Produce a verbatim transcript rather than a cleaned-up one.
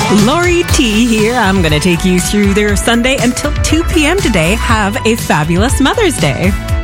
Lori T here. I'm going to take you through their Sunday until two p.m. today. Have a fabulous Mother's Day.